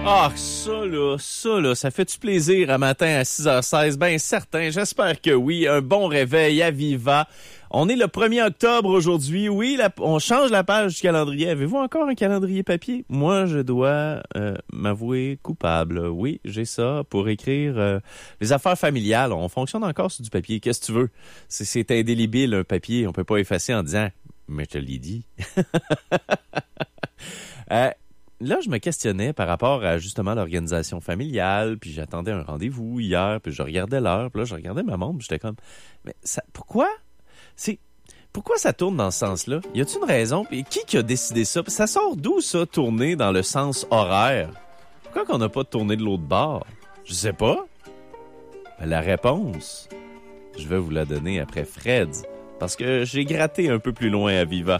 Ah, ça là, ça fait-tu plaisir à matin à 6h16? Ben certain, j'espère que oui. Un bon réveil à Viva. On est le 1er octobre aujourd'hui. Oui, on change la page du calendrier. Avez-vous encore un calendrier papier? Moi, je dois m'avouer coupable. Oui, j'ai ça pour écrire les affaires familiales. On fonctionne encore sur du papier. Qu'est-ce que tu veux? C'est indélébile, un papier. On peut pas effacer en disant « Mais je te l'ai dit. » Là, je me questionnais par rapport à justement l'organisation familiale, puis j'attendais un rendez-vous hier, puis je regardais l'heure, puis là, je regardais ma montre, puis j'étais comme, mais ça, pourquoi ça tourne dans ce sens-là? Y a-t-il une raison? Puis qui a décidé ça? Puis ça sort d'où ça, tourner dans le sens horaire? Pourquoi qu'on n'a pas tourné de l'autre bord? Je sais pas. Ben, la réponse, je vais vous la donner après Fred, parce que j'ai gratté un peu plus loin à Viva.